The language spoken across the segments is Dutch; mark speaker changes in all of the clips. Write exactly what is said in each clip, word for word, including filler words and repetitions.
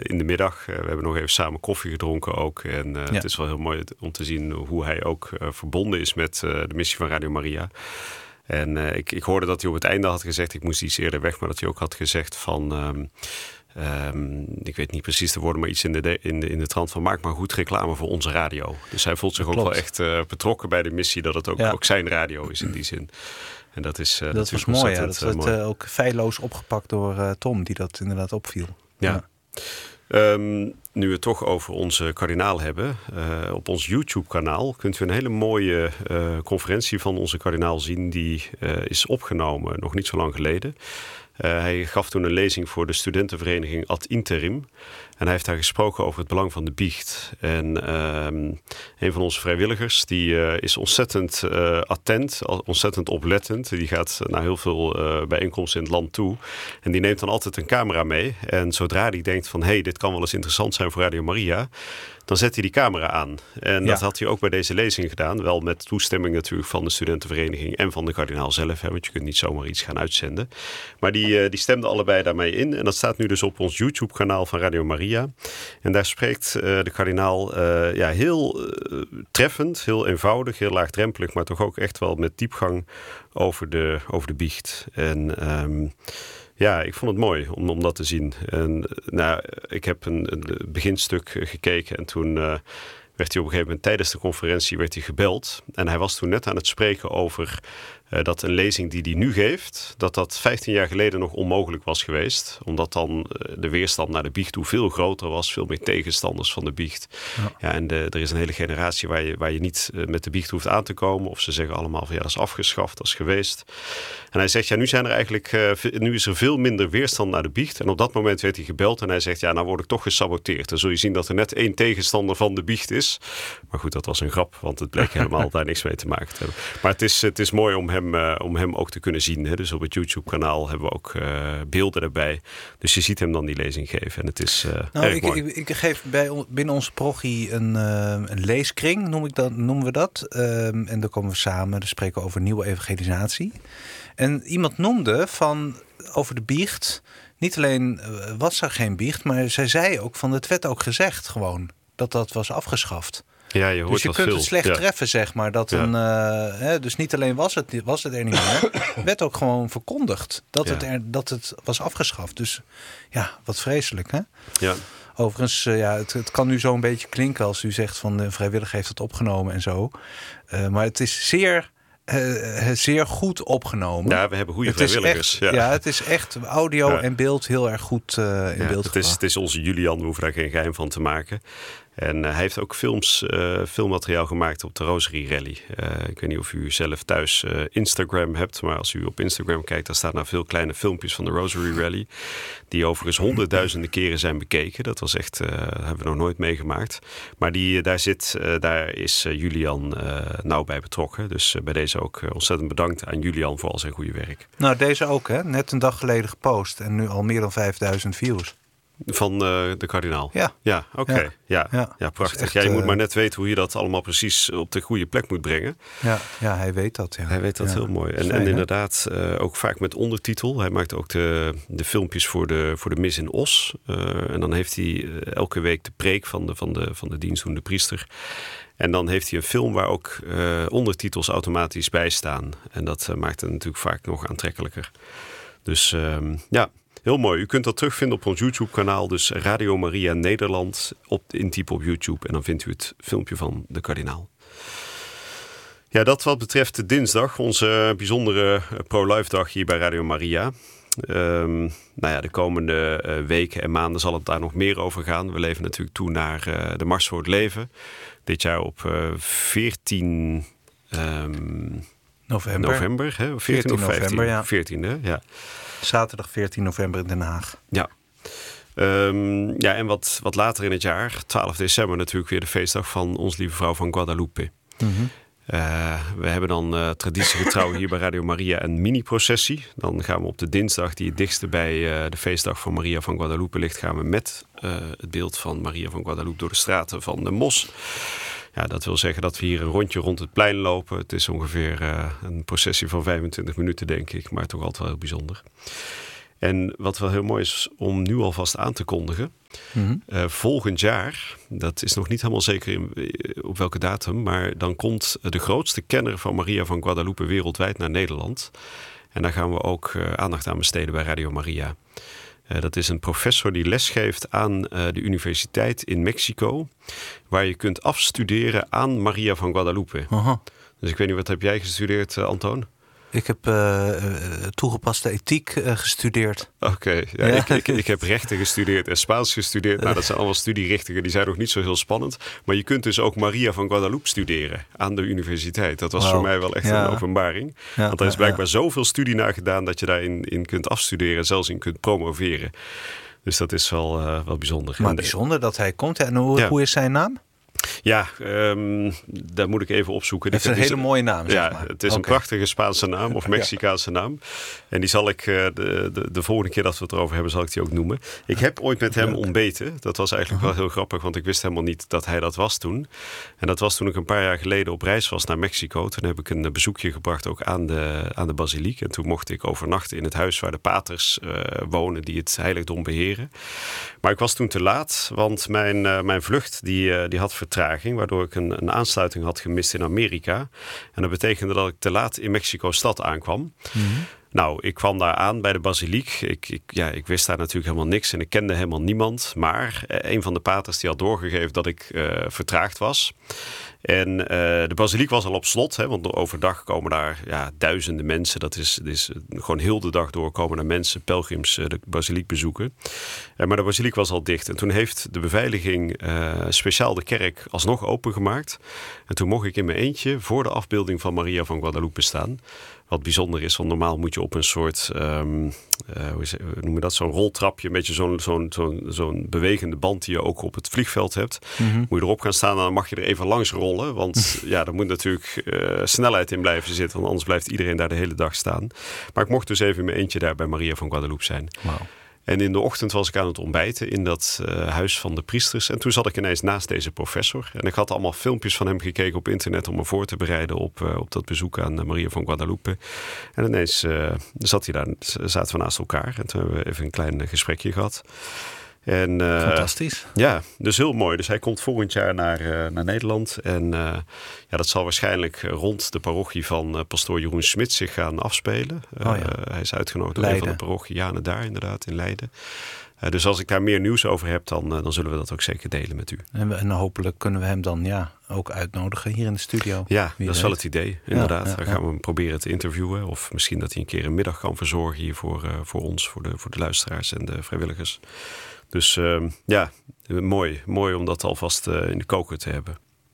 Speaker 1: in de middag. Uh, we hebben nog even samen koffie gedronken ook. En uh, ja. Het is wel heel mooi om te zien hoe hij ook uh, verbonden is met uh, de missie van Radio Maria. En uh, ik, ik hoorde dat hij op het einde had gezegd, ik moest iets eerder weg, maar dat hij ook had gezegd van... Um, Um, ik weet niet precies de woorden, maar iets in de, de, in, de, in de trant van maak maar goed reclame voor onze radio. Dus hij voelt zich dat ook klopt. wel echt uh, betrokken bij de missie, dat het ook, ja. ook zijn radio is in die zin. En dat is uh,
Speaker 2: dat was mooi, ja. Dat werd uh, ook feilloos opgepakt door uh, Tom, die dat inderdaad opviel.
Speaker 1: Ja. ja. Um, nu we het toch over onze kardinaal hebben, uh, op ons YouTube-kanaal kunt u een hele mooie uh, conferentie van onze kardinaal zien. Die uh, is opgenomen nog niet zo lang geleden. Uh, hij gaf toen een lezing voor de studentenvereniging Ad Interim. En hij heeft daar gesproken over het belang van de biecht. En uh, een van onze vrijwilligers, die uh, is ontzettend uh, attent, ontzettend oplettend. Die gaat naar heel veel uh, bijeenkomsten in het land toe. En die neemt dan altijd een camera mee. En zodra die denkt van, hé, hey, dit kan wel eens interessant zijn voor Radio Maria, dan zet hij die camera aan. En ja. dat had hij ook bij deze lezing gedaan. Wel met toestemming natuurlijk van de studentenvereniging en van de kardinaal zelf. Hè, want je kunt niet zomaar iets gaan uitzenden. Maar die, uh, die stemden allebei daarmee in. En dat staat nu dus op ons YouTube-kanaal van Radio Maria. En daar spreekt uh, de kardinaal uh, ja, heel uh, treffend, heel eenvoudig, heel laagdrempelig, maar toch ook echt wel met diepgang over de, over de biecht. En um, ja, ik vond het mooi om, om dat te zien. En nou, ik heb een, een beginstuk gekeken en toen uh, werd hij op een gegeven moment tijdens de conferentie werd hij gebeld. En hij was toen net aan het spreken over uh, dat een lezing die hij nu geeft, dat dat vijftien jaar geleden nog onmogelijk was geweest. Omdat dan uh, de weerstand naar de biecht toe veel groter was, veel meer tegenstanders van de biecht. Ja. Ja, en de, er is een hele generatie waar je, waar je niet uh, met de biecht hoeft aan te komen. Of ze zeggen allemaal van ja, dat is afgeschaft, dat is geweest. En hij zegt, ja, nu zijn er eigenlijk, uh, nu is er veel minder weerstand naar de biecht. En op dat moment werd hij gebeld en hij zegt, ja, nou word ik toch gesaboteerd. Dan zul je zien dat er net één tegenstander van de biecht is. Maar goed, dat was een grap, want het bleek helemaal daar niks mee te maken te hebben. Maar het is, het is mooi om hem, uh, om hem ook te kunnen zien. Hè? Dus op het YouTube-kanaal hebben we ook uh, beelden erbij. Dus je ziet hem dan die lezing geven. En het is uh,
Speaker 2: nou,
Speaker 1: erg
Speaker 2: ik,
Speaker 1: mooi.
Speaker 2: Ik, ik geef bij, binnen onze parochie een, uh, een leeskring, noem ik dat, noemen we dat. Um, en dan komen we samen, dan spreken we over nieuwe evangelisatie. En iemand noemde van over de biecht, niet alleen was er geen biecht, maar zij zei ook van het werd ook gezegd gewoon dat dat was afgeschaft.
Speaker 1: Ja, je hoort
Speaker 2: dus je
Speaker 1: dat
Speaker 2: kunt
Speaker 1: veel.
Speaker 2: het slecht
Speaker 1: ja.
Speaker 2: treffen, zeg maar. Dat
Speaker 1: ja.
Speaker 2: een, uh, hè, dus niet alleen was het, was het er niet meer, werd ook gewoon verkondigd dat, ja. het er, dat het was afgeschaft. Dus ja, wat vreselijk, hè?
Speaker 1: Ja.
Speaker 2: Overigens, uh, ja, het, het kan nu zo een beetje klinken als u zegt van de vrijwilliger heeft het opgenomen en zo. Uh, maar het is zeer... Uh, zeer goed opgenomen.
Speaker 1: Ja, we hebben goede
Speaker 2: het
Speaker 1: vrijwilligers.
Speaker 2: Echt, ja.
Speaker 1: ja,
Speaker 2: het is echt audio ja. en beeld heel erg goed uh, in
Speaker 1: ja,
Speaker 2: beeld
Speaker 1: het is, het is onze Julian, we hoeven daar geen geheim van te maken. En uh, hij heeft ook films, uh, filmmateriaal gemaakt op de Rosary Rally. Uh, ik weet niet of u zelf thuis uh, Instagram hebt, maar als u op Instagram kijkt, dan staan daar veel kleine filmpjes van de Rosary Rally. Die overigens honderdduizenden keren zijn bekeken. Dat was echt, uh, hebben we nog nooit meegemaakt. Maar die, daar, zit, uh, daar is uh, Julian uh, nauw bij betrokken. Dus uh, bij deze ook uh, ontzettend bedankt aan Julian voor al zijn goede werk.
Speaker 2: Nou, deze ook, hè? Net een dag geleden gepost en nu al meer dan vijfduizend views.
Speaker 1: Van uh, de kardinaal?
Speaker 2: Ja.
Speaker 1: Ja, oké. Okay. Ja. Ja. Ja. ja, prachtig. Echt, ja, je moet maar net weten hoe je dat allemaal precies op de goede plek moet brengen.
Speaker 2: Ja, ja hij weet dat. Ja.
Speaker 1: Hij weet dat ja. heel mooi. En, Fijn, en inderdaad uh, ook vaak met ondertitel. Hij maakt ook de, de filmpjes voor de, voor de mis in Os. Uh, en dan heeft hij uh, elke week de preek van de, van de, van de dienstdoende priester. En dan heeft hij een film waar ook uh, ondertitels automatisch bij staan. En dat uh, maakt het natuurlijk vaak nog aantrekkelijker. Dus uh, ja... Heel mooi. U kunt dat terugvinden op ons YouTube-kanaal. Dus Radio Maria Nederland. Op, intypen op YouTube. En dan vindt u het filmpje van de kardinaal. Ja, dat wat betreft de dinsdag. Onze bijzondere pro-life dag hier bij Radio Maria. Um, nou ja, de komende uh, weken en maanden zal het daar nog meer over gaan. We leven natuurlijk toe naar uh, de Mars voor het Leven. Dit jaar op uh, veertien... Um,
Speaker 2: november.
Speaker 1: November, hè? veertien, veertien of vijftien?
Speaker 2: November, ja.
Speaker 1: veertien, hè? Ja.
Speaker 2: Zaterdag veertien november in Den Haag.
Speaker 1: Ja. Um, ja, en wat, wat later in het jaar, twaalf december natuurlijk weer de feestdag van Ons Lieve Vrouw van Guadalupe. Mm-hmm. Uh, we hebben dan uh, traditiegetrouw hier bij Radio Maria een mini-processie. Dan gaan we op de dinsdag die het dichtste bij uh, de feestdag van Maria van Guadalupe ligt, gaan we met uh, het beeld van Maria van Guadalupe door de straten van de Mos. Ja, dat wil zeggen dat we hier een rondje rond het plein lopen. Het is ongeveer uh, een processie van vijfentwintig minuten, denk ik. Maar toch altijd wel heel bijzonder. En wat wel heel mooi is om nu alvast aan te kondigen. Mm-hmm. Uh, volgend jaar, dat is nog niet helemaal zeker in, op welke datum, maar dan komt de grootste kenner van Maria van Guadalupe wereldwijd naar Nederland. En daar gaan we ook uh, aandacht aan besteden bij Radio Maria. Uh, dat is een professor die lesgeeft aan uh, de universiteit in Mexico, waar je kunt afstuderen aan Maria van Guadalupe. Uh-huh. Dus ik weet niet, wat heb jij gestudeerd, uh, Antoon?
Speaker 2: Ik heb uh, toegepaste ethiek uh, gestudeerd.
Speaker 1: Oké, okay, ja, ja. ik, ik, ik heb rechten gestudeerd en Spaans gestudeerd. Nou, dat zijn allemaal studierichtingen, die zijn nog niet zo heel spannend. Maar je kunt dus ook Maria van Guadalupe studeren aan de universiteit. Dat was wow. voor mij wel echt ja. een openbaring. Ja, Want er is blijkbaar ja. zoveel studie naar gedaan dat je daarin in kunt afstuderen, zelfs in kunt promoveren. Dus dat is wel, uh, wel bijzonder.
Speaker 2: Maar bijzonder dat hij komt. En hoe, ja. hoe is zijn naam?
Speaker 1: Ja, um, daar moet ik even opzoeken.
Speaker 2: Het is een hele is, mooie naam, zeg
Speaker 1: ja,
Speaker 2: maar.
Speaker 1: Het is okay. een prachtige Spaanse naam of Mexicaanse naam. En die zal ik uh, de, de, de volgende keer dat we het erover hebben, zal ik die ook noemen. Ik heb ooit met hem ontbeten. Dat was eigenlijk uh-huh. wel heel grappig, want ik wist helemaal niet dat hij dat was toen. En dat was toen ik een paar jaar geleden op reis was naar Mexico. Toen heb ik een bezoekje gebracht ook aan de, aan de basiliek. En toen mocht ik overnachten in het huis waar de paters uh, wonen die het heiligdom beheren. Maar ik was toen te laat, want mijn, uh, mijn vlucht die, uh, die had vertraging, waardoor ik een, een aansluiting had gemist in Amerika. En dat betekende dat ik te laat in Mexico-stad aankwam. Mm-hmm. Nou, ik kwam daar aan bij de basiliek. Ik, ik, ja, ik wist daar natuurlijk helemaal niks en ik kende helemaal niemand. Maar eh, een van de paters die had doorgegeven dat ik uh, vertraagd was. En uh, de basiliek was al op slot, hè, want overdag komen daar ja, duizenden mensen. Dat is, dat is gewoon heel de dag door komen er mensen, pelgrims, uh, de basiliek bezoeken. Uh, maar de basiliek was al dicht. En toen heeft de beveiliging uh, speciaal de kerk alsnog opengemaakt. En toen mocht ik in mijn eentje voor de afbeelding van Maria van Guadalupe staan. Wat bijzonder is, want normaal moet je op een soort, um, uh, hoe, is, hoe noem je dat, zo'n roltrapje, een beetje zo'n, zo'n, zo'n, zo'n bewegende band die je ook op het vliegveld hebt. Mm-hmm. Moet je erop gaan staan en dan mag je er even langs rollen. Want ja, er moet natuurlijk uh, snelheid in blijven zitten, want anders blijft iedereen daar de hele dag staan. Maar ik mocht dus even in mijn eentje daar bij Maria van Guadalupe zijn. Wow. En in de ochtend was ik aan het ontbijten in dat uh, huis van de priesters. En toen zat ik ineens naast deze professor. En ik had allemaal filmpjes van hem gekeken op internet om me voor te bereiden op, uh, op dat bezoek aan uh, Maria van Guadalupe. En ineens uh, zat hij daar, zaten we naast elkaar. En toen hebben we even een klein gesprekje gehad. En, uh,
Speaker 2: Fantastisch.
Speaker 1: Ja, dus heel mooi. Dus hij komt volgend jaar naar, uh, naar Nederland. En uh, ja, dat zal waarschijnlijk rond de parochie van uh, pastoor Jeroen Smit zich gaan afspelen. Uh, oh ja. uh, hij is uitgenodigd door een van de parochianen daar inderdaad, in Leiden. Uh, dus als ik daar meer nieuws over heb, dan, uh, dan zullen we dat ook zeker delen met u.
Speaker 2: En, we, en hopelijk kunnen we hem dan ja, ook uitnodigen hier in de studio.
Speaker 1: Ja, dat
Speaker 2: weet.
Speaker 1: is wel het idee, inderdaad.
Speaker 2: Ja, ja,
Speaker 1: dan gaan we hem proberen te interviewen. Of misschien dat hij een keer een middag kan verzorgen hier voor, uh, voor ons, voor de, voor de luisteraars en de vrijwilligers. Dus uh, ja, mooi. Mooi om dat alvast uh, in de koker te hebben.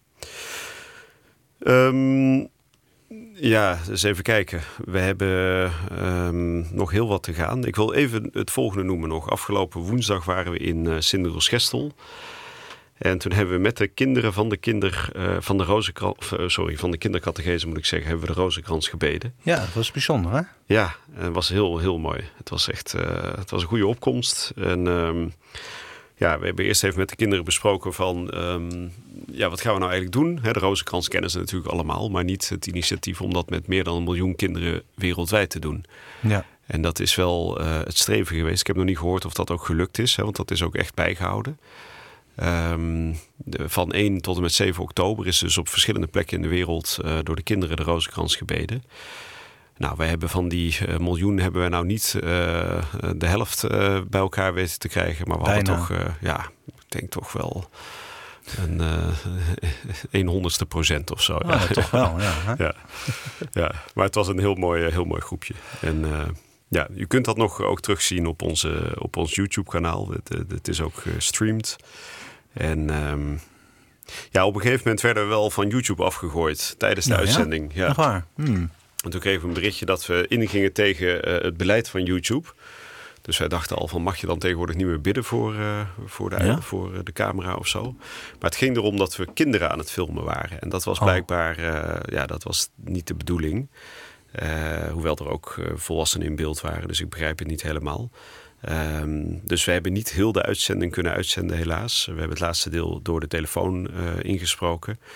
Speaker 1: Um, ja, dus even kijken. We hebben um, nog heel wat te gaan. Ik wil even het volgende noemen nog. Afgelopen woensdag waren we in uh, Sint-Niels-Gestel. En toen hebben we met de kinderen van de kinder uh, van de Rozenkrans, uh, sorry, van de kindercatechese moet ik zeggen, hebben we de Rozenkrans gebeden.
Speaker 2: Ja, dat was bijzonder, hè?
Speaker 1: Ja, het was heel, heel mooi. Het was echt, uh, het was een goede opkomst. En um, ja, we hebben eerst even met de kinderen besproken van, um, ja, wat gaan we nou eigenlijk doen? He, de Rozenkrans kennen ze natuurlijk allemaal, maar niet het initiatief om dat met meer dan een miljoen kinderen wereldwijd te doen. Ja. En dat is wel uh, het streven geweest. Ik heb nog niet gehoord of dat ook gelukt is, hè, want dat is ook echt bijgehouden. Um, de, van één tot en met zeven oktober is dus op verschillende plekken in de wereld uh, door de kinderen de Rozenkrans gebeden. Nou, wij hebben van die uh, miljoen hebben we nou niet uh, de helft uh, bij elkaar weten te krijgen. Maar we Bijna. hadden toch, uh, ja, ik denk toch wel een uh, een honderdste procent of zo.
Speaker 2: Oh, ja. Toch wel, ja, hè?
Speaker 1: ja. ja. Maar het was een heel mooi, heel mooi groepje. En uh, ja, u kunt dat nog ook terugzien op, onze, op ons YouTube-kanaal. Het, het is ook gestreamd. En um, ja, op een gegeven moment werden we wel van YouTube afgegooid tijdens de nou, uitzending.
Speaker 2: Ja, ja. waar. Hmm.
Speaker 1: En toen kregen we een berichtje dat we ingingen tegen uh, het beleid van YouTube. Dus wij dachten al van, mag je dan tegenwoordig niet meer bidden voor, uh, voor, de, ja. voor de camera of zo. Maar het ging erom dat we kinderen aan het filmen waren. En dat was blijkbaar, uh, ja, dat was niet de bedoeling. Uh, hoewel er ook uh, volwassenen in beeld waren, dus ik begrijp het niet helemaal. Um, dus we hebben niet heel de uitzending kunnen uitzenden helaas. We hebben het laatste deel door de telefoon uh, ingesproken.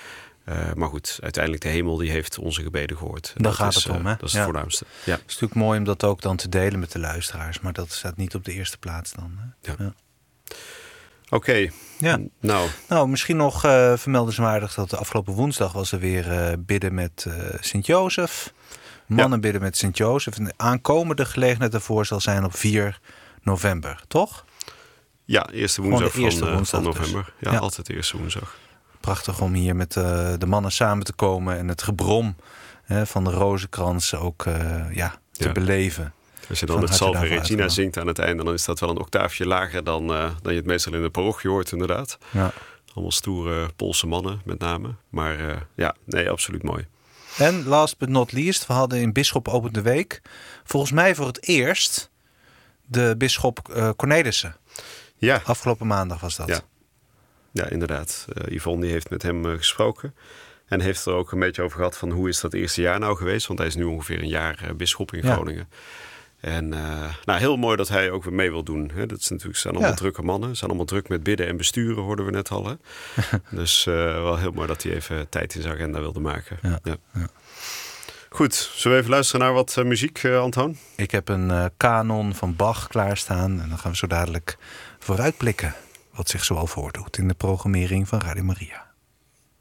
Speaker 1: Uh, maar goed, uiteindelijk de hemel die heeft onze gebeden gehoord.
Speaker 2: Daar gaat het
Speaker 1: is,
Speaker 2: om, hè?
Speaker 1: Uh, dat is
Speaker 2: ja.
Speaker 1: het voornaamste. Ja.
Speaker 2: Het is natuurlijk mooi om dat ook dan te delen met de luisteraars. Maar dat staat niet op de eerste plaats dan. Hè?
Speaker 1: Ja.
Speaker 2: Ja.
Speaker 1: Oké. Okay.
Speaker 2: Ja.
Speaker 1: Nou.
Speaker 2: nou, misschien nog uh, vermeldenswaardig dat de afgelopen woensdag was er weer uh, bidden met uh, Sint-Jozef. Mannen ja. bidden met Sint-Jozef. En de aankomende gelegenheid daarvoor zal zijn op vier november, toch?
Speaker 1: Ja, eerste woensdag,
Speaker 2: de eerste
Speaker 1: van,
Speaker 2: woensdag
Speaker 1: van november.
Speaker 2: Dus.
Speaker 1: Ja,
Speaker 2: ja,
Speaker 1: altijd de eerste woensdag.
Speaker 2: Prachtig om hier met uh, de mannen samen te komen en het gebrom hè, van de rozenkrans ook uh, ja, te ja. beleven.
Speaker 1: Als je dan het Salve Regina zingt aan het einde, dan is dat wel een octaafje lager dan, uh, dan je het meestal in de parochie hoort, inderdaad.
Speaker 2: Ja.
Speaker 1: Allemaal stoere Poolse mannen, met name. Maar uh, ja, nee, absoluut mooi.
Speaker 2: En last but not least, we hadden in Bisschop Opent de Week volgens mij voor het eerst de bisschop uh, Cornelissen.
Speaker 1: Ja.
Speaker 2: Afgelopen maandag was dat.
Speaker 1: Ja, ja inderdaad. Uh, Yvonne die heeft met hem uh, gesproken. En heeft er ook een beetje over gehad van hoe is dat eerste jaar nou geweest. Want hij is nu ongeveer een jaar uh, bisschop in Groningen. Ja. En uh, nou, heel mooi dat hij ook weer mee wil doen. Hè. Dat is natuurlijk, zijn allemaal ja. drukke mannen. Ze zijn allemaal druk met bidden en besturen, hoorden we net al. Hè. Dus uh, wel heel mooi dat hij even tijd in zijn agenda wilde maken.
Speaker 2: Ja.
Speaker 1: Ja.
Speaker 2: Ja.
Speaker 1: Goed, zullen we even luisteren naar wat uh, muziek, uh, Antoon?
Speaker 2: Ik heb een uh, kanon van Bach klaarstaan. En dan gaan we zo dadelijk vooruitblikken wat zich zoal voordoet in de programmering van Radio Maria.